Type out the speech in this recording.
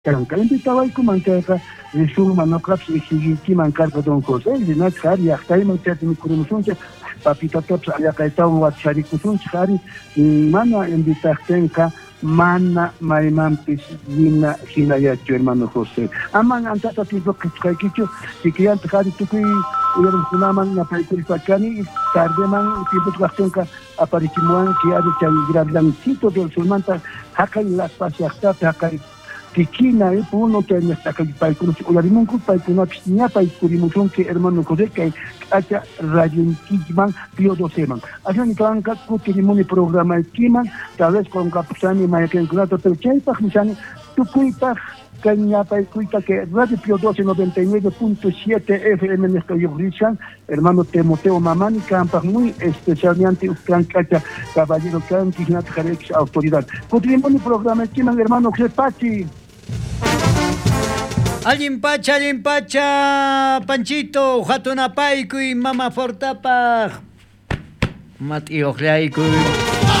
Tranca invitaba y comanteca resumo manocraps y siguiente mancarpa don José de Natsar y hasta ahí manchate mi curumusun papita tops allá caeta un wachari kusun chari mana invitastenka mana maimampis lina hinayacho hermano José aman antata tipo que kicho que antes hari tuki uyarum kunaman na paikuri pachani tarde man tipo gastenka aparichimuan que ha de chay grablancito del sulmanta hakai las pasiachta hakai Tikina puno te hasta que paikuru ularimun ku paikuna pisnya paikurimusun que hermano José que acha rayun kijman pio doseman así ni kan ka ku tirimuni programa kiman tal vez con kapsani mayaken kunato te chay paknisani tu kuipa kanya paikuita que radio pio 1299.7 FM en esta yogrishan hermano Timoteo Mamani campa muy especialmente usted cacha caballero kan kijnat kharex autoridad ku tirimuni programa kiman hermano José Pachi. Alguien pacha, Panchito, Jatunapaiku y Mama Fortapa. Mati Ojlaiku.